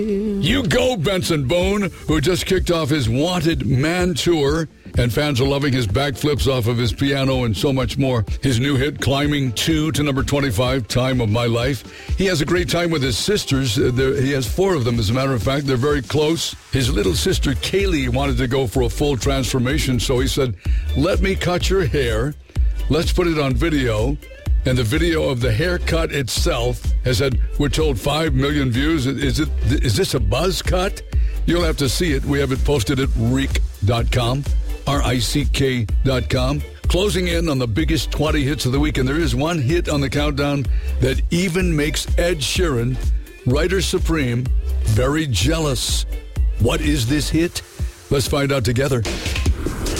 You go, Benson Boone, who just kicked off his Wanted Man Tour, and fans are loving his backflips off of his piano and so much more. His new hit, Climbing 2 to number 25, Time of My Life. He has a great time with his sisters. He has 4 of them, as a matter of fact. They're very close. His little sister, Kaylee, wanted to go for a full transformation, so he said, let me cut your hair. Let's put it on video. And the video of the haircut itself has had, we're told, 5 million views. Is this a buzz cut? You'll have to see it. We have it posted at Rick.com, RICK.com. Closing in on the biggest 20 hits of the week. And there is one hit on the countdown that even makes Ed Sheeran, writer supreme, very jealous. What is this hit? Let's find out together.